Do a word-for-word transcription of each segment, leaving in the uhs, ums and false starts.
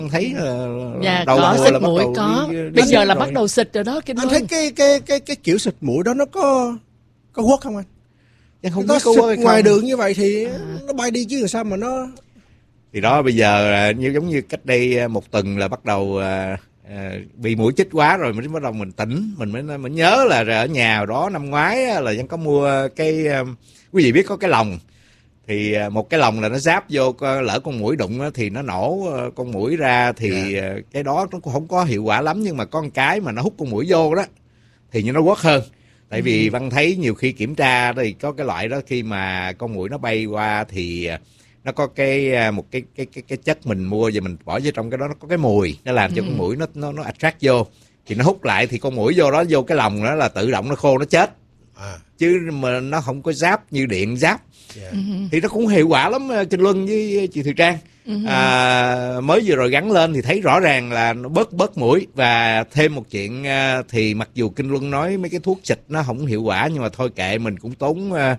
thấy là dạ, đầu có mùa xịt là mũi bắt đầu có. đi, đi Bây giờ là rồi. bắt đầu xịt rồi đó. Kinh Anh Luân. thấy cái cái cái cái kiểu xịt mũi đó nó có có quất không anh? Em không Nó biết có xịt hay ngoài không. đường như vậy thì nó bay đi chứ làm sao mà nó. Thì đó bây giờ như giống như cách đây một tuần là bắt đầu à, à, bị mũi chích quá rồi mới bắt đầu mình tỉnh, mình mới mới nhớ là ở nhà đó năm ngoái là vẫn có mua cái, quý vị biết có cái lồng, thì một cái lồng là nó giáp vô, lỡ con muỗi đụng thì nó nổ con muỗi ra, thì yeah. cái đó nó cũng không có hiệu quả lắm, nhưng mà có một cái mà nó hút con muỗi vô đó thì như nó quất hơn. Tại vì Văn thấy nhiều khi kiểm tra thì có cái loại đó, khi mà con muỗi nó bay qua thì nó có cái một cái cái cái cái chất mình mua và mình bỏ vô trong cái đó, nó có cái mùi, nó làm cho ừ. con muỗi nó nó nó attract vô, thì nó hút lại, thì con muỗi vô đó, vô cái lồng đó là tự động nó khô nó chết. À. Chứ mà nó không có giáp như điện giáp. Yeah. Thì nó cũng hiệu quả lắm Kinh Luân với chị Thùy Trang. Uh-huh. À, mới vừa rồi gắn lên thì thấy rõ ràng là nó bớt bớt mũi. Và thêm một chuyện, thì mặc dù Kinh Luân nói mấy cái thuốc xịt nó không hiệu quả, nhưng mà thôi kệ, mình cũng tốn à,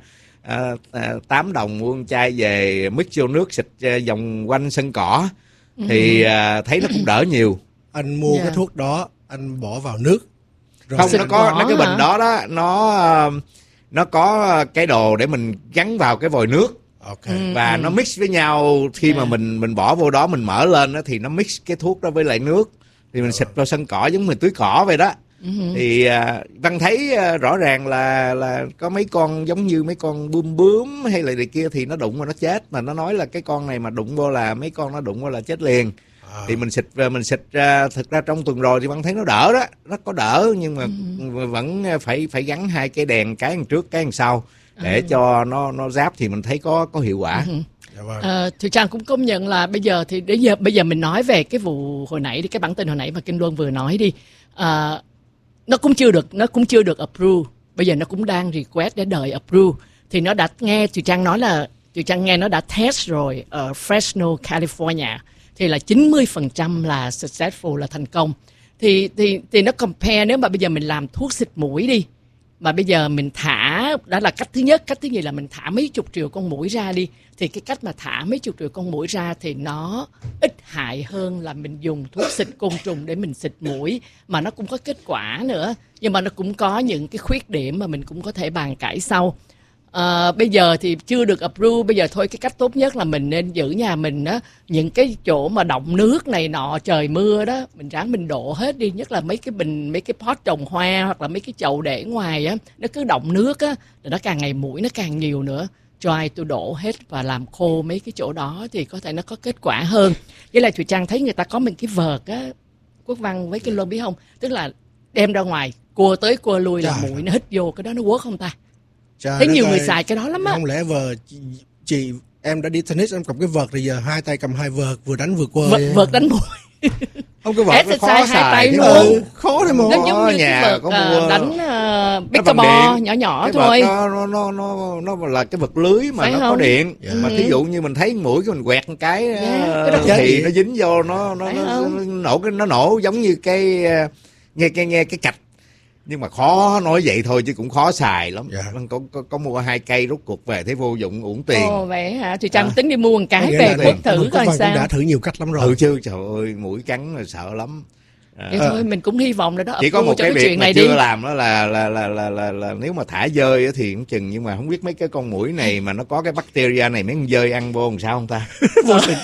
à, tám đồng mua một chai về mix vô nước xịt vòng quanh sân cỏ. Uh-huh. Thì à, thấy nó cũng đỡ nhiều. Anh mua yeah. cái thuốc đó anh bỏ vào nước rồi không, nó có nó cái bình đó đó nó nó có cái đồ để mình gắn vào cái vòi nước. Okay. Và ừ. nó mix với nhau, khi yeah. mà mình mình bỏ vô đó, mình mở lên đó, thì nó mix cái thuốc đó với lại nước, thì mình xịt vào sân cỏ giống mình tưới cỏ vậy đó. Uh-huh. Thì uh, Văn thấy uh, rõ ràng là là có mấy con giống như mấy con bướm bướm hay là này kia thì nó đụng vào nó chết, mà nó nói là cái con này mà đụng vô là mấy con nó đụng vô là chết liền. À. Thì mình xịt mình xịt ra, thực ra trong tuần rồi thì Văn thấy nó đỡ đó, nó có đỡ, nhưng mà uh-huh. vẫn phải phải gắn hai cái đèn, cái đằng trước cái đằng sau để uh-huh. cho nó nó giáp, thì mình thấy có có hiệu quả. Uh-huh. À, Thùy Trang cũng công nhận là bây giờ thì bây giờ bây giờ mình nói về cái vụ hồi nãy đi, cái bản tin hồi nãy mà Kinh Luân vừa nói đi, à, nó cũng chưa được nó cũng chưa được approve, bây giờ nó cũng đang request để đợi approve. Thì nó đã nghe Thùy Trang nói là Thùy Trang nghe nó đã test rồi ở Fresno, California, thì là chín mươi phần trăm là successful, là thành công. Thì thì thì nó compare, nếu mà bây giờ mình làm thuốc xịt mũi đi, mà bây giờ mình thả, đó là cách thứ nhất. Cách thứ nhì là mình thả mấy chục triệu con muỗi ra đi, thì cái cách mà thả mấy chục triệu con muỗi ra thì nó ít hại hơn là mình dùng thuốc xịt côn trùng để mình xịt mũi, mà nó cũng có kết quả nữa, nhưng mà nó cũng có những cái khuyết điểm mà mình cũng có thể bàn cãi sau. À, bây giờ thì chưa được approve, bây giờ thôi cái cách tốt nhất là mình nên giữ nhà mình á, những cái chỗ mà đọng nước này nọ, trời mưa đó, mình ráng mình đổ hết đi, nhất là mấy cái bình, mấy cái pot trồng hoa hoặc là mấy cái chậu để ngoài á, nó cứ đọng nước á, rồi nó càng ngày muỗi nó càng nhiều nữa. Try tôi đổ hết và làm khô mấy cái chỗ đó thì có thể nó có kết quả hơn. Với lại Thùy Trang thấy người ta có một cái vợt á, Quốc Văn với Kinh Luân biết không, tức là đem ra ngoài cua tới cua lui là muỗi nó hít vô, cái đó nó work không ta? Trời thấy nhiều người xài cái đó lắm á. Không lẽ vợ chị, chị em đã đi tennis, em cầm cái vợt thì giờ hai tay cầm hai vợt, vừa đánh vừa quơ. Vợt, vợt đánh mũi. Không, cái vợt nó khó xài luôn. Ừ, khó thì mà. Nó giống như nhà cái vợt có uh, đánh uh, pickleball nhỏ nhỏ cái thôi. Nó, nó nó nó nó là cái vật lưới mà phải nó không? Có điện. Yeah. Mà thí dụ như mình thấy mũi cái mình quẹt một cái, yeah, uh, thì nó dính vô, nó nó, nó, nó nổ cái nó nổ giống như cái nghe nghe nghe cái cạch. Nhưng mà khó nói vậy thôi chứ cũng khó xài lắm. Yeah. Có, có, có mua hai cây rút cuộc về thấy vô dụng, uổng tiền. Ồ vậy hả? Thì Trâm à. tính đi mua một cái về quất thử coi sao. Cũng đã thử nhiều cách lắm rồi. Thử chứ, trời ơi, mũi cắn là sợ lắm. À. Vậy thôi mình cũng hy vọng là đó. Chỉ có một cái, cái việc mà này chưa đi. làm đó là là, là là là là nếu mà thả dơi thì cũng chừng, nhưng mà không biết mấy cái con muỗi này mà nó có cái bacteria này, mấy con dơi ăn vô làm sao không ta? Vô tình.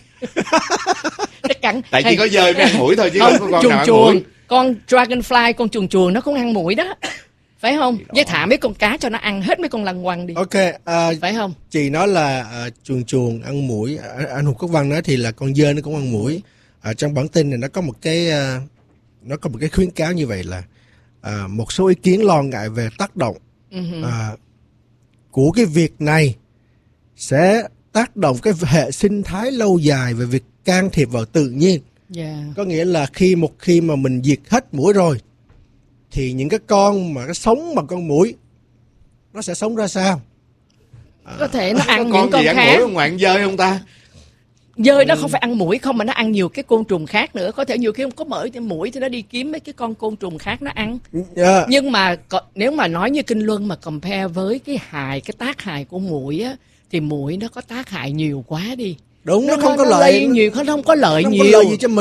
Cắn. Tại chỉ có dơi mới ăn muỗi thôi chứ không, không có con chuồn nào ăn chuồn. muỗi. Con dragonfly, con chuồn chuồn nó cũng ăn muỗi đó, phải không? Với thả mấy con cá cho nó ăn hết mấy con lăng quăng đi. Ok, uh, phải không? Chị nói là uh, chuồn chuồn ăn muỗi, uh, anh Hùng Quốc Văn nói thì là con dơi nó cũng ăn muỗi. Uh, trong bản tin này nó có một cái uh, nó có một cái khuyến cáo như vậy là uh, một số ý kiến lo ngại về tác động uh, của cái việc này sẽ tác động cái hệ sinh thái lâu dài về việc can thiệp vào tự nhiên. Yeah. Có nghĩa là khi một khi mà mình diệt hết muỗi rồi thì những cái con mà nó sống bằng con muỗi nó sẽ sống ra sao? À, có thể nó ăn con những con khác. khác. Muỗi ngoài ăn dơi không ta? Dơi nó không phải ăn muỗi không, mà nó ăn nhiều cái côn trùng khác nữa. Có thể nhiều khi không có mỡ trên muỗi thì nó đi kiếm mấy cái con côn trùng khác nó ăn. Yeah. Nhưng mà nếu mà nói như Kinh Luân mà compare với cái hại, cái tác hại của muỗi á, thì muỗi nó có tác hại nhiều quá đi. Đúng, nó, nó không nó, có nó lợi nhiều, nó không có lợi nó nhiều. Không có lợi gì cho mình.